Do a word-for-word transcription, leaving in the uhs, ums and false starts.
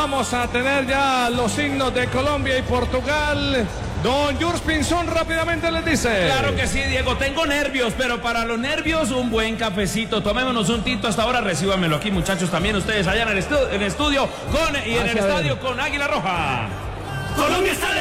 Vamos a tener ya los signos de Colombia y Portugal. Don Jules Pinzón rápidamente les dice. Claro que sí, Diego, tengo nervios, pero para los nervios un buen cafecito. Tomémonos un tinto hasta ahora, recíbanmelo aquí, muchachos, también ustedes allá en el, estu en el estudio con, y en el estadio con Águila Roja. Colombia está de